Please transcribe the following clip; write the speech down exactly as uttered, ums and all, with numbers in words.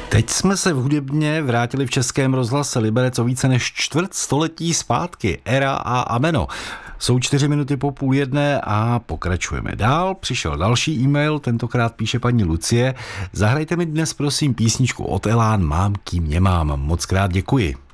Teď jsme se v hudebně vrátili v Českém rozhlase Liberec o více než čtvrt století zpátky. Era a Ameno. Jsou čtyři minuty po půl jedné a pokračujeme dál. Přišel další e-mail, tentokrát píše paní Lucie. Zahrajte mi dnes prosím písničku od Elán Mám, kým nemám. Moc krát děkuji.